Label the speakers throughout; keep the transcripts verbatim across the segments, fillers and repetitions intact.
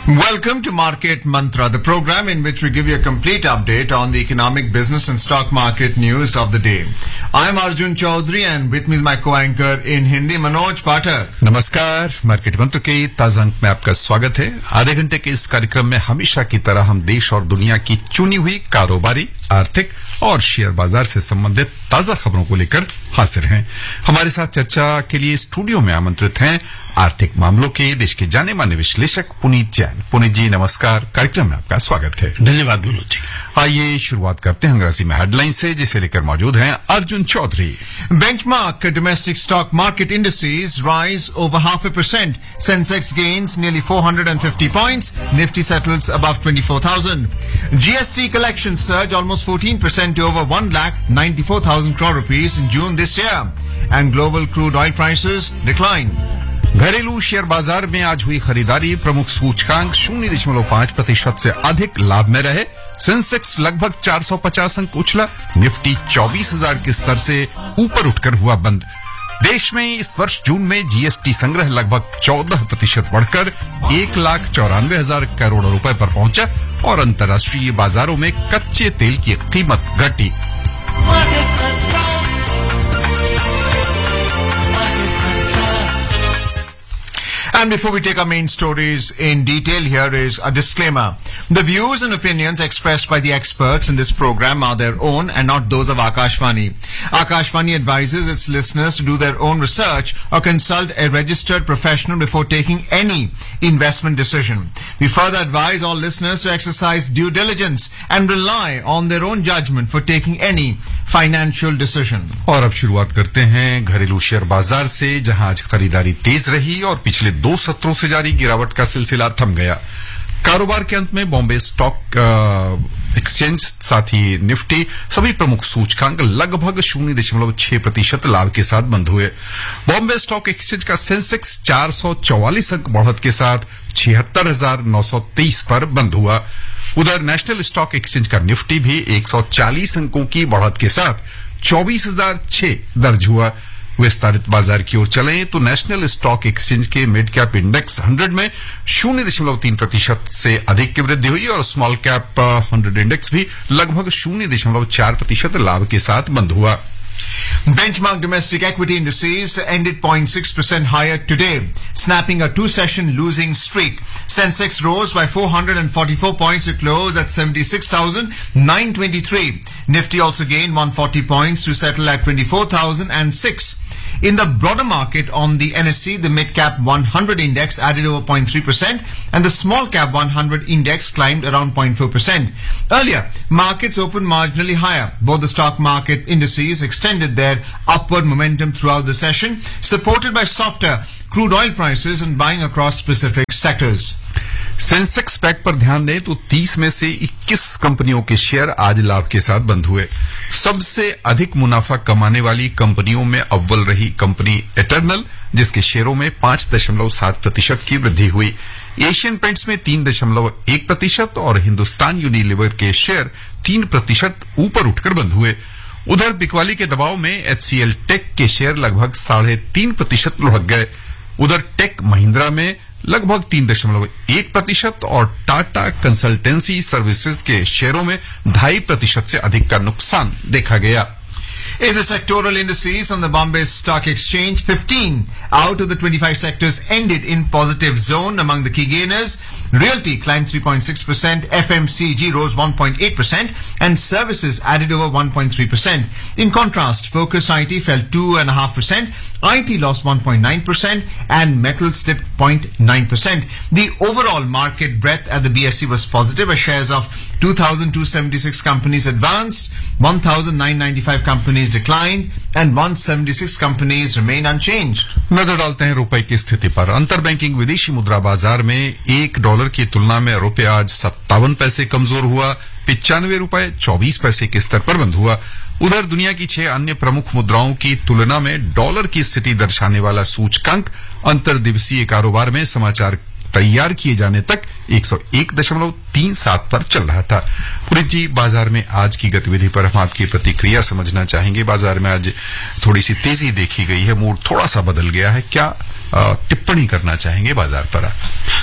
Speaker 1: Welcome to Market Mantra, the program in which we give you a complete update on the economic, business and stock market news of the day. I am Arjun Chaudhary and with me is my co-anchor in Hindi, Manoj Pathak.
Speaker 2: नमस्कार, market मंत्र के ताजा अंक में आपका स्वागत है। आधे घंटे के इस कार्यक्रम में हमेशा की तरह हम देश और दुनिया की चुनी हुई कारोबारी, आर्थिक और शेयर बाजार से संबंधित ताजा खबरों को लेकर हाजिर हैं। हमारे साथ चर्चा के लिए स्टूडियो में आमंत्रित हैं आर्थिक मामलों के देश के जाने माने विश्लेषक पुनीत जैन। पुनीत जी नमस्कार, कार्यक्रम में आपका स्वागत है।
Speaker 3: धन्यवाद मनोज जी।
Speaker 2: आइए शुरुआत करते हैं अंग्रेजी में हेडलाइन से, जिसे लेकर मौजूद हैं Arjun Chaudhary.
Speaker 1: Benchmark domestic stock market indices rise over half a percent. Sensex gains nearly four hundred fifty points. Nifty settles above twenty-four thousand. G S T collections surge almost fourteen percent to over one lakh ninety-four thousand crore rupees in June this year. And global crude oil prices decline.
Speaker 2: घरेलू share बाजार में आज हुई खरीदारी, प्रमुख सूचकांक शून्य दशमलव पांच प्रतिशत से अधिक लाभ में रहे। सेंसेक्स लगभग चार सौ पचास अंक उछला। निफ्टी चौबीस हजार के स्तर से ऊपर उठकर हुआ बंद। देश में इस वर्ष जून में जीएसटी संग्रह लगभग चौदह प्रतिशत बढ़कर एक लाख चौरानवे हजार करोड़ रुपए पर पहुंचा और अंतर्राष्ट्रीय बाजारों में कच्चे तेल की कीमत घटी।
Speaker 1: And before we take our main stories in detail, here is a disclaimer. The views and opinions expressed by the experts in this program are their own and not those of Akashvani. Akashvani advises its listeners to do their own research or consult a registered professional before taking any investment decision. We further advise all listeners to exercise due diligence and rely on their own judgment for taking any financial decision.
Speaker 2: और अब शुरुआत करते हैं घरेलू share बाजार से, जहां आज खरीदारी तेज रही और पिछले दो सत्रों से जारी गिरावट का सिलसिला थम गया। कारोबार के अंत में बॉम्बे स्टॉक एक्सचेंज, साथ ही निफ्टी, सभी प्रमुख सूचकांक लगभग शून्य दशमलव छह प्रतिशत लाभ के साथ बंद हुए। बॉम्बे स्टॉक एक्सचेंज का सेंसेक्स चार सौ चौवालीस अंक बढ़त के साथ छिहत्तर हजार नौ सौ तेईस पर बंद हुआ। उधर नेशनल स्टॉक एक्सचेंज का निफ्टी भी एक सौ चालीस अंकों की बढ़त के साथ चौबीस हजार छह दर्ज हुआ। विस्तारित बाजार की ओर चलें तो नेशनल स्टॉक एक्सचेंज के मिड कैप इंडेक्स हंड्रेड में शून्य दशमलव तीन प्रतिशत से अधिक की वृद्धि हुई और स्मॉल कैप हंड्रेड इंडेक्स भी लगभग शून्य दशमलव चार प्रतिशत लाभ के साथ बंद हुआ।
Speaker 1: Benchmark domestic equity indices ended zero point six percent higher today, snapping a two-session losing streak. Sensex rose by four hundred forty-four points to close at seventy-six thousand nine hundred twenty-three. Nifty also gained one hundred forty points to settle at twenty-four thousand six. In the broader market on the N S C, the mid-cap one hundred index added over zero point three percent and the small-cap one hundred index climbed around zero point four percent. Earlier, markets opened marginally higher. Both the stock market indices extended their upward momentum throughout the session, supported by softer crude oil prices and buying across specific sectors.
Speaker 2: Sensex pack पर ध्यान दें तो तीस में से इक्कीस कंपनियों के शेयर आज लाभ के साथ बंद हुए। सबसे अधिक मुनाफा कमाने वाली कंपनियों में अव्वल रही कंपनी एटर्नल, जिसके शेयरों में पांच दशमलव सात प्रतिशत की वृद्धि हुई। एशियन पेंट्स में तीन दशमलव एक प्रतिशत और हिंदुस्तान यूनिलीवर के शेयर तीन प्रतिशत ऊपर उठकर बंद हुए। उधर बिकवाली के दबाव में एचसीएल टेक के शेयर लगभग साढ़े तीन प्रतिशत लुढ़क गए। उधर टेक महिंद्रा में लगभग तीन दशमलव एक प्रतिशत और टाटा कंसल्टेंसी सर्विसेज के शेयरों में ढाई प्रतिशत से अधिक का नुकसान देखा गया।
Speaker 1: In the sectoral indices on the Bombay Stock Exchange, fifteen out of the twenty-five sectors ended in positive zone. Among the key gainers, Realty climbed three point six percent, F M C G rose one point eight percent, and services added over one point three percent. In contrast, Focus I T fell two point five percent, I T lost one point nine percent, and metals dipped zero point nine percent. The overall market breadth at the B S E was positive, as shares of two thousand two hundred seventy-six companies advanced, one thousand nine hundred ninety-five companies declined, and one hundred seventy-six companies remain unchanged.
Speaker 2: नजर डालते हैं रुपए की स्थिति पर। अंतर banking विदेशी मुद्रा बाजार में एक डॉलर की तुलना में रुपए आज सत्तावन पैसे कमजोर हुआ, पिचानवे रुपए चौबीस पैसे के स्तर पर बंद हुआ। उधर दुनिया की छह अन्य प्रमुख मुद्राओं की तुलना में डॉलर की स्थिति दर्शाने वाला सूचकांक अंतर दिवसीय कारोबार में समाचार तैयार किए जाने तक एक सौ एक दशमलव तीन सात पर चल रहा था। पुरीत जी, बाजार में आज की गतिविधि पर हम आपकी प्रतिक्रिया समझना चाहेंगे। बाजार में आज थोड़ी सी तेजी देखी गई है, मूड थोड़ा सा बदल गया है, क्या टिप्पणी करना चाहेंगे बाजार पर?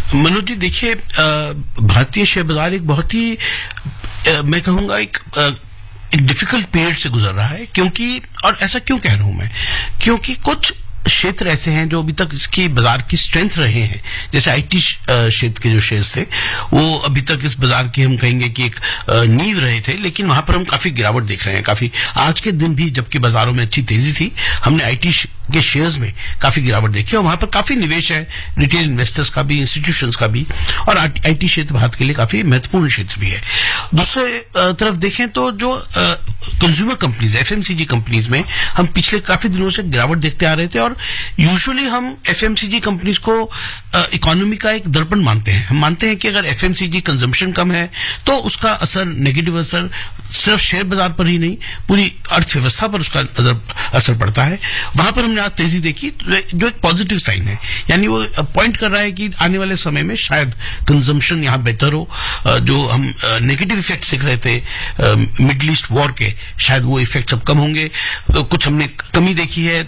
Speaker 3: मनोज जी देखिए, भारतीय शेयर बाजार एक बहुत ही आ, मैं कहूंगा एक आ, एक डिफिकल्ट पीरियड से गुजर रहा है, क्योंकि और ऐसा क्यों कह रहा हूं मैं, क्योंकि कुछ क्षेत्र ऐसे हैं जो अभी तक इसकी बाजार की स्ट्रेंथ रहे हैं, जैसे आईटी क्षेत्र के जो शेयर्स थे वो अभी तक इस बाजार की हम कहेंगे कि एक नींव रहे थे, लेकिन वहां पर हम काफी गिरावट देख रहे हैं। काफी आज के दिन भी जबकि बाजारों में अच्छी तेजी थी, हमने आईटी के शेयर्स में काफी गिरावट देखी और वहां पर काफी निवेश है, रिटेल इन्वेस्टर्स का भी, इंस्टीट्यूशंस का भी, और आईटी क्षेत्र भारत के लिए काफी महत्वपूर्ण क्षेत्र भी है। दूसरे तरफ देखें तो जो कंज्यूमर कंपनीज, एफएमसीजी कंपनीज में हम पिछले काफी दिनों से गिरावट देखते आ रहे थे, और यूजुअली हम एफएमसीजी कंपनीज को इकोनॉमी का एक दर्पण मानते हैं। हम मानते हैं कि अगर एफएमसीजी कंजम्पशन कम है तो उसका असर, नेगेटिव असर सिर्फ शेयर बाजार पर ही नहीं, पूरी अर्थव्यवस्था पर उसका असर पड़ता है। वहां पर हमने आज तेजी देखी जो एक पॉजिटिव साइन है, यानी वो पॉइंट कर रहा है कि आने वाले समय में शायद कंजम्पशन यहां बेहतर हो। जो हम नेगेटिव इफेक्ट देख रहे थे मिडल ईस्ट वॉर के, शायद वो इफेक्ट अब कम होंगे। कुछ हमने कमी देखी है,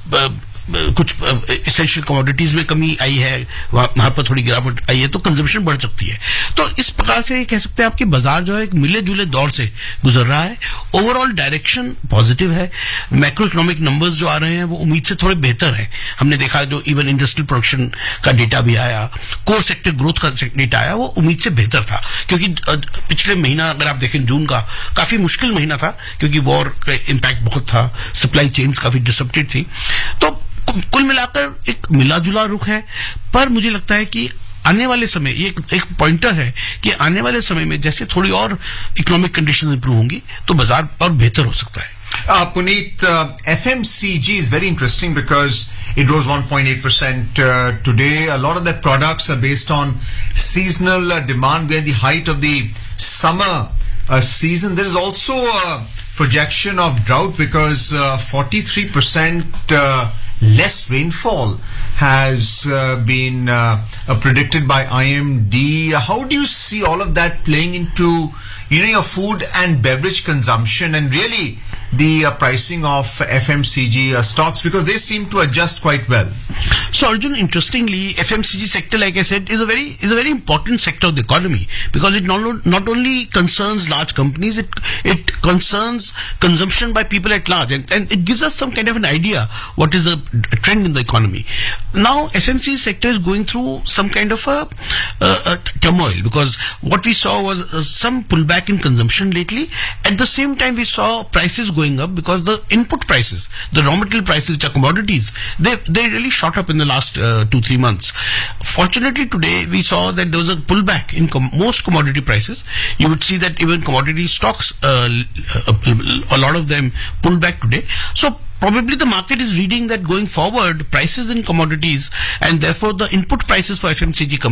Speaker 3: कुछ एसेंशियल कमोडिटीज में कमी आई है, वहां पर थोड़ी गिरावट आई है, तो कंजम्पशन बढ़ सकती है। तो इस प्रकार से कह सकते हैं आपकी बाजार जो है एक मिले जुले दौर से गुजर रहा है। ओवरऑल डायरेक्शन पॉजिटिव है। मैक्रो इकोनॉमिक नंबर्स जो आ रहे हैं वो उम्मीद से थोड़े बेहतर हैं। हमने देखा जो इवन इंडस्ट्रियल प्रोडक्शन का डेटा भी आया, कोर सेक्टर ग्रोथ का डेटा आया, वो उम्मीद से बेहतर था, क्योंकि पिछले महीना अगर आप देखें जून का काफी मुश्किल महीना था, क्योंकि वॉर का इम्पैक्ट बहुत था, सप्लाई चेन्स काफी डिसरप्टेड थी। तो कुल मिलाकर एक मिला जुला रुख है, पर मुझे लगता है कि आने वाले समय ये एक, एक पॉइंटर है कि आने वाले समय में जैसे थोड़ी और इकोनॉमिक कंडीशन इंप्रूव होंगी तो बाजार और बेहतर हो सकता है।
Speaker 1: Uh, Puneet, uh, F M C G is very interesting because it rose one point eight percent uh, today. A lot of their products are based on seasonal uh, demand. We're at the height of the summer uh, season. There is also a projection of drought because uh, forty-three percent uh, less rainfall has uh, been uh, uh, predicted by I M D. How do you see all of that playing into, you know, your food and beverage consumption and really the uh, pricing of F M C G uh, stocks, because they seem to adjust quite well?
Speaker 3: So Arjun, interestingly, F M C G sector, like I said, is a very is a very important sector of the economy because it not, not only concerns large companies, it it concerns consumption by people at large, and, and it gives us some kind of an idea what is the trend in the economy. Now F M C G sector is going through some kind of a, a, a turmoil because what we saw was uh, some pullback in consumption lately. At the same time, we saw prices going up because the input prices, the raw material prices, which are commodities, they they really shot up in the last uh, two three months. Fortunately, today we saw that there was a pullback in com- most commodity prices. You would see that even commodity stocks, uh, a lot of them pulled back today. So probably the market is reading that going forward, prices in commodities and therefore the input prices for F M C G companies